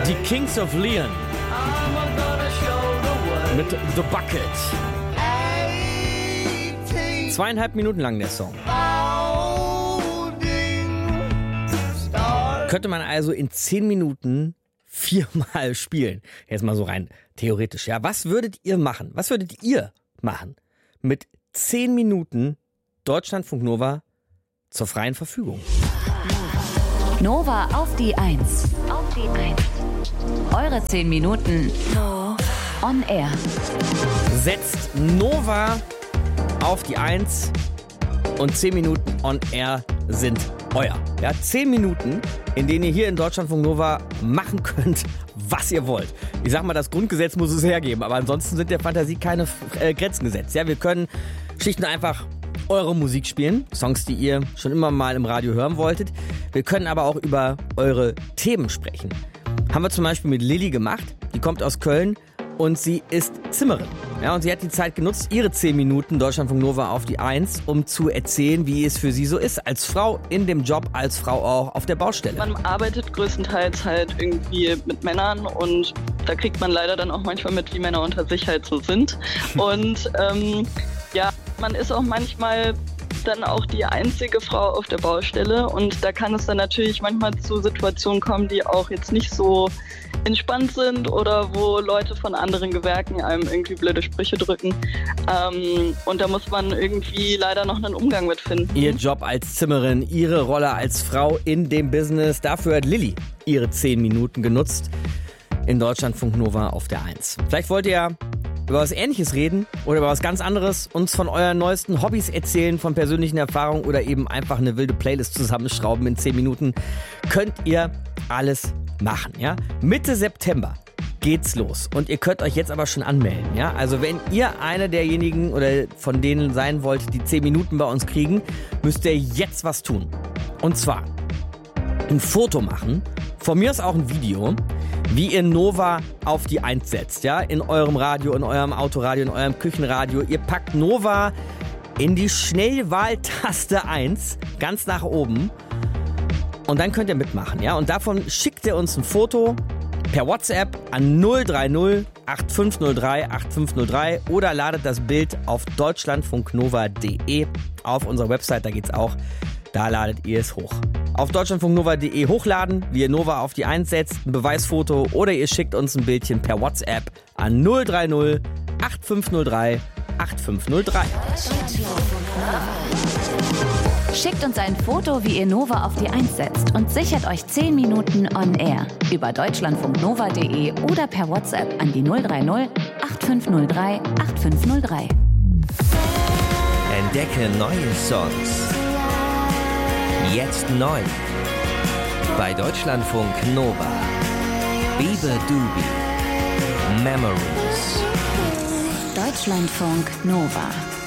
Die Kings of Leon mit The Bucket. 2,5 Minuten lang der Song. Könnte man also in 10 Minuten 4-mal spielen. Jetzt mal so rein theoretisch. Ja, was würdet ihr machen? Was würdet ihr machen mit 10 Minuten Deutschlandfunk Nova zur freien Verfügung? Nova auf die 1. Auf die 1. Eure 10 Minuten on air. Setzt Nova auf die 1 und 10 Minuten on air sind euer. Ja, 10 Minuten, in denen ihr hier in Deutschlandfunk Nova machen könnt, was ihr wollt. Ich sag mal, das Grundgesetz muss es hergeben, aber ansonsten sind der Fantasie keine Grenzen gesetzt. Ja, wir können schlicht und einfach eure Musik spielen, Songs, die ihr schon immer mal im Radio hören wolltet. Wir können aber auch über eure Themen sprechen. Haben wir zum Beispiel mit Lilly gemacht, die kommt aus Köln und sie ist Zimmerin. Ja, und sie hat die Zeit genutzt, ihre 10 Minuten Deutschlandfunk Nova auf die 1, um zu erzählen, wie es für sie so ist, als Frau in dem Job, als Frau auch auf der Baustelle. Man arbeitet größtenteils halt irgendwie mit Männern und da kriegt man leider dann auch manchmal mit, wie Männer unter sich halt so sind. Und ja, man ist auch manchmal dann auch die einzige Frau auf der Baustelle und da kann es dann natürlich manchmal zu Situationen kommen, die auch jetzt nicht so entspannt sind oder wo Leute von anderen Gewerken einem irgendwie blöde Sprüche drücken und da muss man irgendwie leider noch einen Umgang mit finden. Ihr Job als Zimmerin, ihre Rolle als Frau in dem Business, dafür hat Lilly ihre 10 Minuten genutzt in Deutschlandfunk Nova auf der 1. Vielleicht wollt ihr über was Ähnliches reden oder über was ganz anderes, uns von euren neuesten Hobbys erzählen, von persönlichen Erfahrungen oder eben einfach eine wilde Playlist zusammenschrauben in 10 Minuten. Könnt ihr alles machen, ja? Mitte September geht's los und ihr könnt euch jetzt aber schon anmelden, ja? Also wenn ihr einer derjenigen oder von denen sein wollt, die 10 Minuten bei uns kriegen, müsst ihr jetzt was tun. Und zwar ein Foto machen, von mir aus auch ein Video, wie ihr Nova auf die 1 setzt, ja? In eurem Radio, in eurem Autoradio, in eurem Küchenradio. Ihr packt Nova in die Schnellwahltaste 1, ganz nach oben. Und dann könnt ihr mitmachen, ja? Und davon schickt ihr uns ein Foto per WhatsApp an 030 8503 8503 oder ladet das Bild auf deutschlandfunknova.de auf unserer Website, da geht's auch. Da ladet ihr es hoch. Auf deutschlandfunknova.de hochladen, wie ihr Nova auf die 1 setzt, ein Beweisfoto oder ihr schickt uns ein Bildchen per WhatsApp an 030 8503 8503. Schickt uns ein Foto, wie ihr Nova auf die 1 setzt und sichert euch 10 Minuten on air über deutschlandfunknova.de oder per WhatsApp an die 030 8503 8503. Entdecke neue Songs. Jetzt neu. Bei Deutschlandfunk Nova. Bebe Doobie. Memories. Deutschlandfunk Nova.